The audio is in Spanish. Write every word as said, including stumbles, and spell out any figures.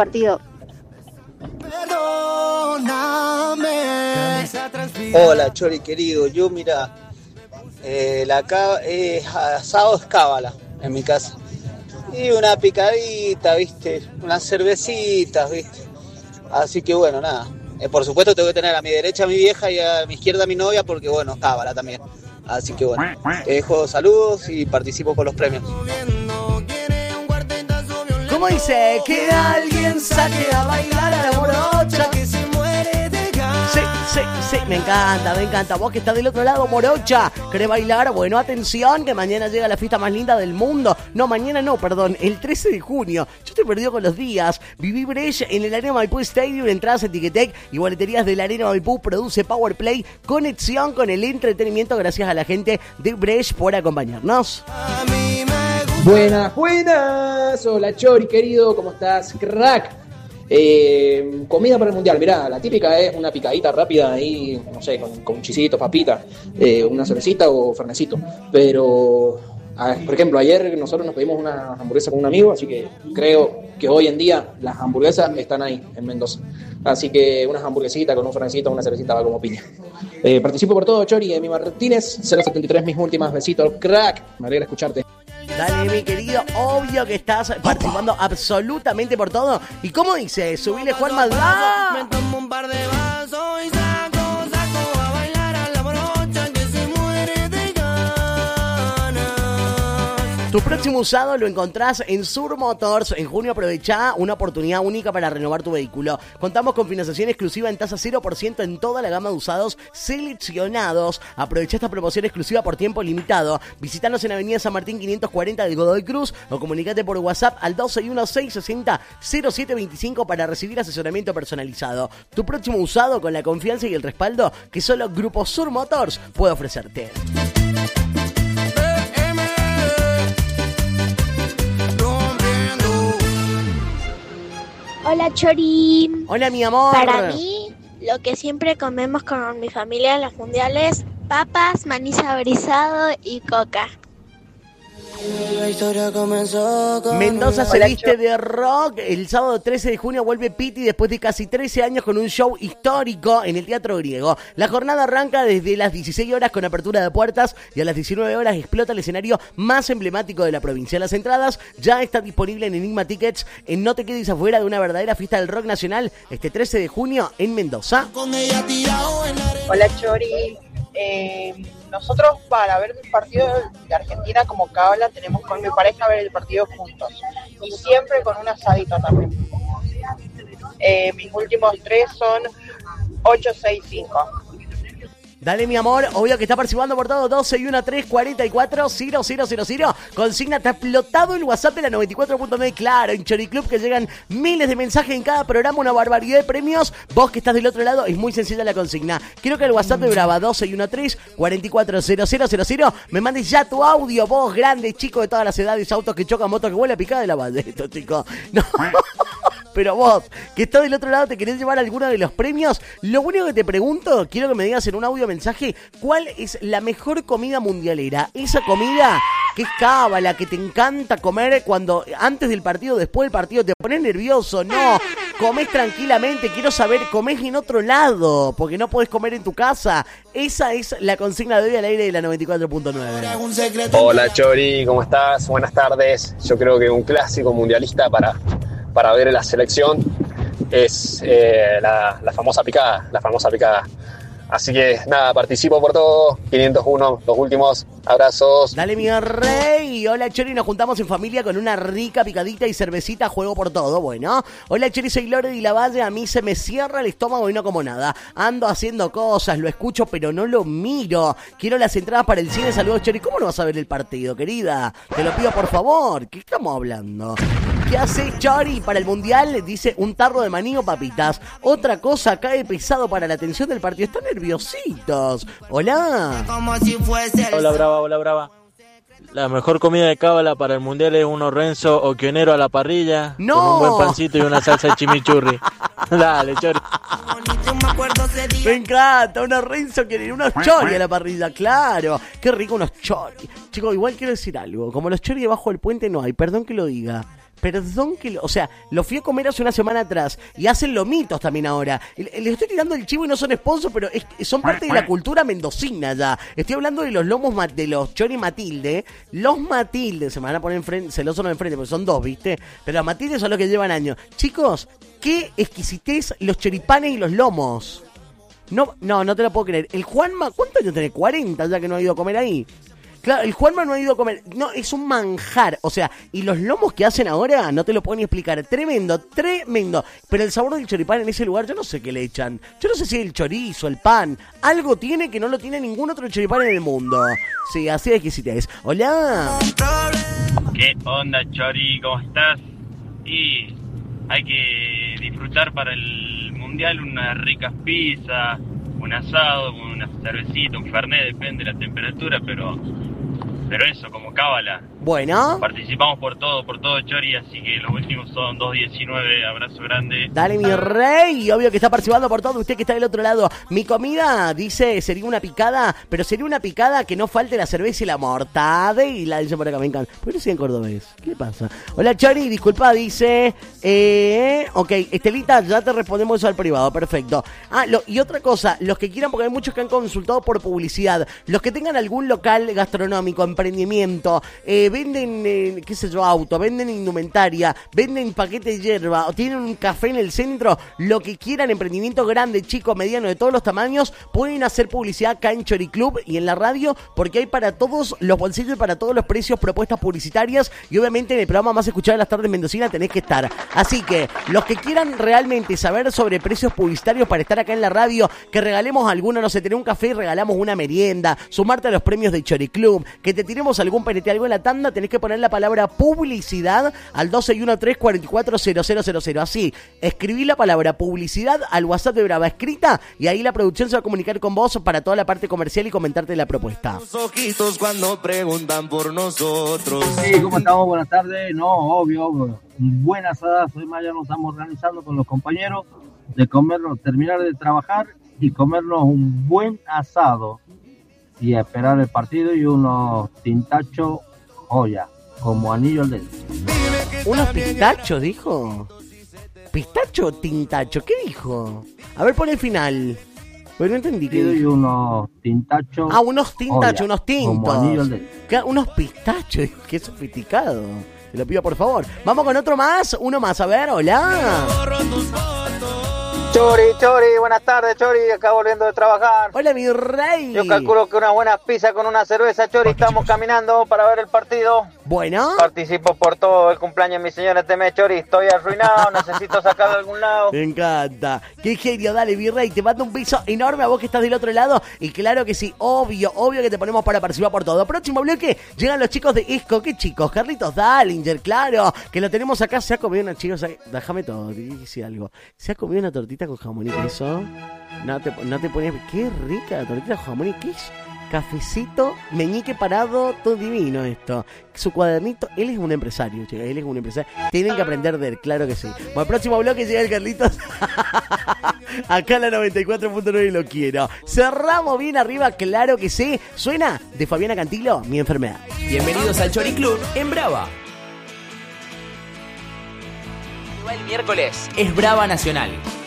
partido. Hola, Chori querido. Yo, mira, eh, la ca- eh, asado es cábala en mi casa. Y una picadita, ¿viste? Unas cervecitas, ¿viste? Así que bueno, nada. Eh, por supuesto tengo que tener a mi derecha a mi vieja y a mi izquierda a mi novia porque, bueno, cábala también. Así que bueno, te dejo saludos y participo con los premios. ¿Cómo dice? Que alguien saque a bailar a la morocha que se muere de ganas. Sí, sí, sí, me encanta, me encanta. Vos que estás del otro lado, morocha, ¿querés bailar? Bueno, atención, que mañana llega la fiesta más linda del mundo. No, mañana no, perdón, el trece de junio. Yo estoy perdido con los días. Viví Brecht en el Arena Maipú Stadium, entradas en Ticketek y boleterías del Arena Maipú. Produce Powerplay, conexión con el entretenimiento gracias a la gente de Brecht por acompañarnos. Buenas, buenas. Hola, Chori, querido, ¿cómo estás? Crack. Eh, comida para el mundial, mirá, la típica es una picadita rápida ahí, no sé, con, con chisitos, papitas, eh, una cervecita o fernecito. Pero, a, por ejemplo, ayer nosotros nos pedimos una hamburguesa con un amigo, así que creo que hoy en día las hamburguesas están ahí, en Mendoza. Así que unas hamburguesitas con un fernecito, una cervecita va como piña. Eh, participo por todo, Chori, Emi Martínez, cero setenta y tres, mis últimas besitos, crack. Me alegra escucharte. Dale, mi querido, obvio que estás participando absolutamente por todo. ¿Y cómo dice? Subile Juan Maldá. Me tomo un par de vasos y saco, saco a bailar a la morocha que se muere de ganas. Tu próximo usado lo encontrás en Sur Motors. En junio aprovechá una oportunidad única para renovar tu vehículo. Contamos con financiación exclusiva en tasa cero por ciento en toda la gama de usados seleccionados. Aprovecha esta promoción exclusiva por tiempo limitado. Visítanos en Avenida San Martín quinientos cuarenta del Godoy Cruz o comunicate por WhatsApp al dos seis uno seis seis cero cero siete dos cinco para recibir asesoramiento personalizado. Tu próximo usado con la confianza y el respaldo que solo Grupo Sur Motors puede ofrecerte. Hola, Chori. Hola, mi amor. Para mí, lo que siempre comemos con mi familia en los mundiales, papas, maní saborizado y coca. La historia comenzó con Mendoza se Hola, viste Cho. de rock. El sábado trece de junio vuelve Piti después de casi trece años con un show histórico en el Teatro Griego. La jornada arranca desde las dieciséis horas con apertura de puertas y a las diecinueve horas explota el escenario más emblemático de la provincia. Las entradas ya están disponibles en Enigma Tickets. En No te quedes afuera de una verdadera fiesta del rock nacional este trece de junio en Mendoza. con ella tirado en la arena. Hola, Chori. Eh, nosotros para ver el partido de Argentina como cábala tenemos con mi pareja ver el partido juntos y siempre con un asadito también. Eh, mis últimos tres son ocho seis cinco. Dale, mi amor, obvio que está participando por todo. Doce y uno tres cuarenta y cuatro cero cero cero cero. Consigna, te ha explotado el WhatsApp de la noventa y cuatro punto nueve. Claro, en Chori Club que llegan miles de mensajes en cada programa, una barbaridad de premios. Vos que estás del otro lado, es muy sencilla la consigna. Quiero que el WhatsApp de Brava doce y uno tres cuarenta y cuatro cero cero cero cero me mandes ya tu audio. Vos, grande, chico de todas las edades, autos que chocan, motos que vuelan, picada de la banda. Esto, chico. No. Pero vos, que estás del otro lado, te querés llevar alguno de los premios. Lo único que te pregunto, quiero que me digas en un audio mensaje, ¿cuál es la mejor comida mundialera? Esa comida que es cábala, que te encanta comer cuando antes del partido, después del partido, te pones nervioso. No, comés tranquilamente. Quiero saber, comés en otro lado, porque no podés comer en tu casa. Esa es la consigna de hoy al aire de la noventa y cuatro punto nueve. Hola, Chori, ¿cómo estás? Buenas tardes. Yo creo que un clásico mundialista para, para ver la selección es eh, la, la famosa picada, la famosa picada. Así que nada, participo por todo. quinientos uno, los últimos. Abrazos. Dale, mi rey. Hola, Chori, nos juntamos en familia con una rica picadita y cervecita. Juego por todo, bueno. Hola, Chori, soy Lore y la Valle. A mí se me cierra el estómago y no como nada. Ando haciendo cosas, lo escucho, pero no lo miro. Quiero las entradas para el cine. Saludos, Chori. ¿Cómo no vas a ver el partido, querida? Te lo pido, por favor. ¿Qué estamos hablando? ¿Qué hace Chori para el mundial? Dice un tarro de maní o papitas. Otra cosa cae pesado para la atención del partido. Están nerviositos. Hola. Como si fuese el Hola, Brava, hola, Brava. La mejor comida de cábala para el mundial es un renzo o quionero a la parrilla. ¡No! Con un buen pancito y una salsa de chimichurri. Dale, Chori. bonito, me acuerdo ese día. Me encanta, unos Renzo quieren unos chori a la parrilla, claro. Qué rico unos chori. Chicos, igual quiero decir algo. Como los chori debajo del puente no hay, perdón que lo diga. Perdón que... Lo, o sea, lo fui a comer hace una semana atrás y hacen lomitos también ahora. Les estoy tirando el chivo y no son sponsors, pero es, son parte de la cultura mendocina ya. Estoy hablando de los lomos ma- de los Chori Matilde. Los Matilde, se me van a poner enfrente, celosos no enfrente, porque son dos, ¿viste? Pero los Matilde son los que llevan años. Chicos, qué exquisitez los choripanes y los lomos. No, no, no te lo puedo creer. El Juanma, ¿cuántos años tenés? cuarenta ya que no ha ido a comer ahí. Claro, el Juanma no ha ido a comer. No, es un manjar. O sea, y los lomos que hacen ahora, no te lo puedo ni explicar. Tremendo, tremendo. Pero el sabor del choripán en ese lugar, yo no sé qué le echan. Yo no sé si el chorizo, el pan. Algo tiene que no lo tiene ningún otro choripán en el mundo. Sí, así de exquisitez. Hola. ¿Qué onda, Chori? ¿Cómo estás? Y hay que disfrutar para el mundial unas ricas pizzas, un asado, una cervecita, un fernet, depende de la temperatura, pero pero eso, como cábala. Bueno. Participamos por todo, por todo, Chori, así que los últimos son dos diecinueve, abrazo grande. Dale, mi rey, obvio que está participando por todo, usted que está del otro lado. Mi comida, dice, sería una picada, pero sería una picada que no falte la cerveza y la mortada y la dice por acá, me encanta. ¿Por qué no soy en cordobés? ¿Qué le pasa? Hola, Chori, disculpa, dice, eh, ok, Estelita, ya te respondemos eso al privado, perfecto. Ah, lo, y otra cosa, los que quieran, porque hay muchos que han consultado por publicidad, los que tengan algún local gastronómico, emprendimiento, eh, venden, eh, qué sé yo, auto, venden indumentaria, venden paquete de hierba, o tienen un café en el centro, lo que quieran, emprendimiento grande, chico, mediano, de todos los tamaños, pueden hacer publicidad acá en Chori Club y en la radio, porque hay para todos los bolsillos y para todos los precios propuestas publicitarias, y obviamente en el programa más escuchado de las tardes mendocina tenés que estar. Así que, los que quieran realmente saber sobre precios publicitarios para estar acá en la radio, que regalemos alguno, no sé, tener un café y regalamos una merienda, sumarte a los premios de Chori Club, que te tiremos algún P N T, algo en la tanda, tenés que poner la palabra publicidad al dos seis uno tres, cuatro cuatro cero cero cero cero. Así, escribí la palabra publicidad al WhatsApp de Brava escrita y ahí la producción se va a comunicar con vos para toda la parte comercial y comentarte la propuesta. Los ojitos cuando preguntan por nosotros. Sí, ¿cómo estamos? Buenas tardes. No, obvio, buena asada. Hoy más ya nos estamos organizando con los compañeros de comernos, terminar de trabajar y comernos un buen asado y esperar el partido y unos tintachos joya, como anillo al dedo. ¿Unos pistachos, dijo? ¿Pistacho o tintacho? ¿Qué dijo? A ver, pon el final. Pues no entendí qué Y dijo. unos tintachos. Ah, unos tintachos, joya, unos tintos. como anillo al dedo. Ca- Unos pistachos, qué sofisticado. Te lo pido por favor. Vamos con otro más, uno más, a ver, hola. Chori, Chori, buenas tardes, Chori, acá volviendo de trabajar. Hola, mi rey. Yo calculo que una buena pizza con una cerveza, Chori, estamos caminando para ver el partido. Bueno. Participo por todo el cumpleaños de mi señora este mes, Chori, estoy arruinado, necesito sacar de algún lado. Me encanta. Qué genio, dale, mi rey. Te mando un beso enorme a vos que estás del otro lado. Y claro que sí, obvio, obvio que te ponemos para participar por todo. Próximo bloque, llegan los chicos de Isco. ¿Qué chicos? Carlitos Dallinger, claro, que lo tenemos acá. Se ha comido una, chicos, déjame todo, dice algo. Se ha comido una tortita con jamón y queso. No te, no te ponías. Qué rica la tortita con jamón y queso. Cafecito, meñique parado, todo divino esto. Su cuadernito, él es un empresario, chicas, él es un empresario. Tienen que aprender de él, claro que sí. Bueno, próximo bloque llega el Carlitos. Acá en la noventa y cuatro punto nueve lo quiero. Cerramos bien arriba, claro que sí. Suena de Fabiana Cantilo, Mi Enfermedad. Bienvenidos al Chori Club en Brava. El miércoles es Brava Nacional.